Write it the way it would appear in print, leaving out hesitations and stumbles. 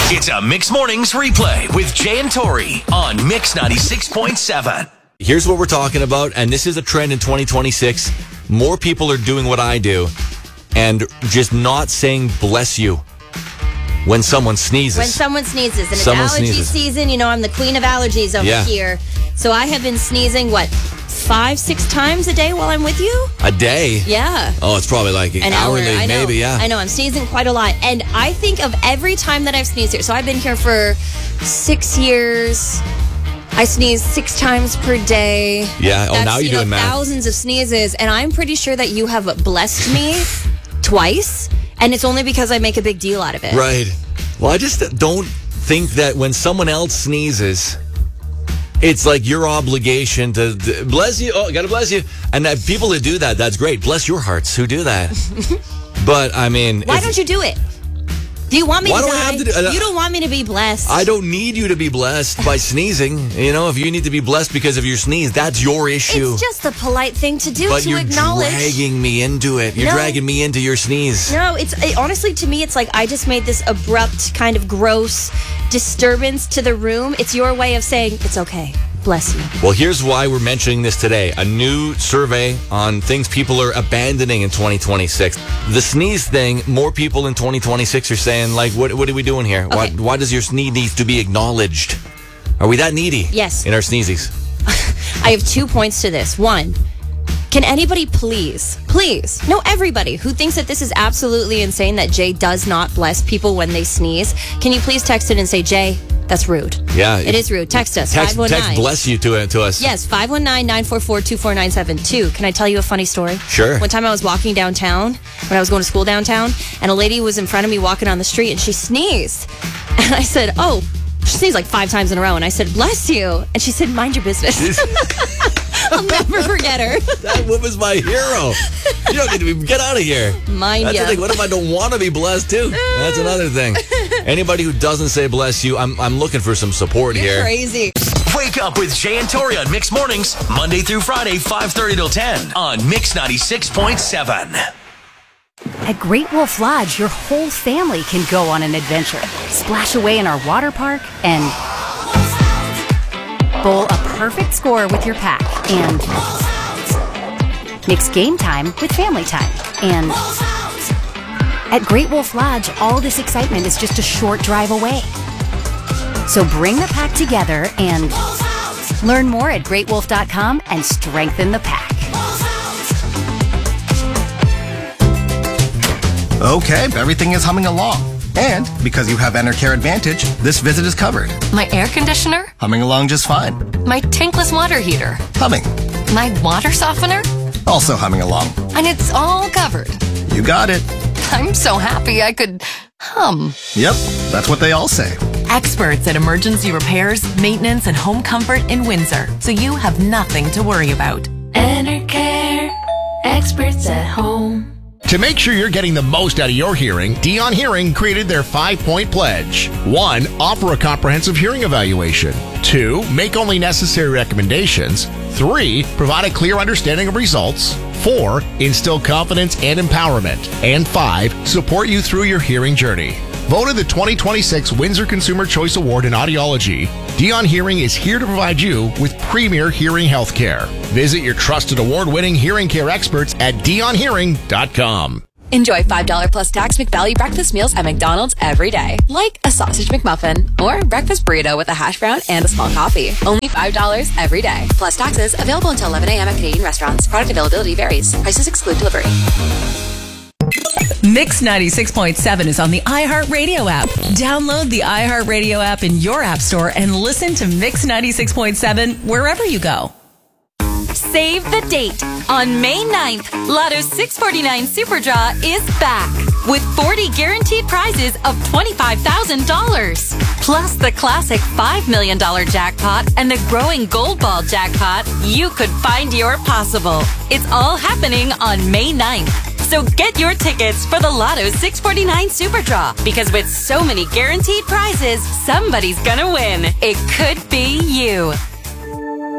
It's a Mix Mornings replay with Jay and Tori on Mix 96.7. Here's what we're talking about, and this is a trend in 2026. More people are doing what I do and just not saying bless you when someone sneezes. When someone sneezes. And it's allergy season. You know, I'm the queen of allergies over here. So I have been sneezing, 5-6 times a day while I'm with you? A day? Yeah. Oh, it's probably like an hourly, maybe, yeah. I know, I'm sneezing quite a lot. And I think of every time that I've sneezed here. So I've been here for 6 years. I sneeze 6 times per day. Yeah, now you're doing math. Thousands of sneezes. And I'm pretty sure that you have blessed me twice. And it's only because I make a big deal out of it. Right. Well, I just don't think that when someone else sneezes, it's like your obligation to bless you. Oh, gotta bless you. And that people that do that, that's great. Bless your hearts who do that. But, I mean... Why don't you do it? Do you want me to die? I have to do, you don't want me to be blessed. I don't need you to be blessed by sneezing. You know, if you need to be blessed because of your sneeze, that's your issue. It's just a polite thing to do, but to acknowledge. But you're dragging me into it. You're dragging me into your sneeze. No, honestly, to me, it's like I just made this abrupt, kind of gross disturbance to the room. It's your way of saying, it's okay. Bless you. Well, here's why we're mentioning this today. A new survey on things people are abandoning in 2026. The sneeze thing, more people in 2026 are saying, like, what are we doing here? Okay. Why does your sneeze need to be acknowledged? Are we that needy? Yes. In our sneezies? I have 2 points to this. One, can anybody please, no, everybody who thinks that this is absolutely insane that Jay does not bless people when they sneeze, can you please text it and say, Jay, that's rude. Yeah. It is rude. Text us, text 519. Text bless you to us. Yes, 519-944-2497. Can I tell you a funny story? Sure. One time I was walking downtown, when I was going to school downtown, and a lady was in front of me walking on the street, and she sneezed. And I said, oh, she sneezed like 5 times in a row, and I said, bless you. And she said, mind your business. I'll never forget her. That woman's my hero. You don't need to get out of here. Mind That's ya. the thing. What if I don't want to be blessed too? That's another thing. Anybody who doesn't say bless you, I'm looking for some support You're here. Crazy. Wake up with Jay and Tori on Mix Mornings, Monday through Friday, 5:30 till 10 on Mix 96.7. At Great Wolf Lodge, your whole family can go on an adventure. Splash away in our water park and bowl a perfect score with your pack. And mix game time with family time. And at Great Wolf Lodge, all this excitement is just a short drive away. So bring the pack together and learn more at greatwolf.com and strengthen the pack. Okay, everything is humming along. And because you have Enercare Advantage, this visit is covered. My air conditioner? Humming along just fine. My tankless water heater? Humming. My water softener? Also humming along. And it's all covered. You got it. I'm so happy I could hum. Yep, that's what they all say. Experts at emergency repairs, maintenance, and home comfort in Windsor, so you have nothing to worry about. Enercare, experts at home. To make sure you're getting the most out of your hearing, Dion Hearing created their 5-point pledge. 1. Offer a comprehensive hearing evaluation. 2. Make only necessary recommendations. 3. Provide a clear understanding of results. 4. Instill confidence and empowerment. And 5. Support you through your hearing journey. Voted the 2026 Windsor Consumer Choice Award in Audiology, Dion Hearing is here to provide you with premier hearing health care. Visit your trusted award-winning hearing care experts at dionhearing.com. Enjoy $5 plus tax McValue breakfast meals at McDonald's every day. Like a sausage McMuffin or breakfast burrito with a hash brown and a small coffee. Only $5 every day. Plus taxes. Available until 11 a.m. at Canadian restaurants. Product availability varies. Prices exclude delivery. Mix 96.7 is on the iHeartRadio app. Download the iHeartRadio app in your app store and listen to Mix 96.7 wherever you go. Save the date. On May 9th, Lotto 649 Super Draw is back with 40 guaranteed prizes of $25,000. Plus the classic $5 million jackpot and the growing Gold Ball jackpot. You could find your possible. It's all happening on May 9th. So get your tickets for the Lotto 649 Super Draw, because with so many guaranteed prizes, somebody's gonna win. It could be you.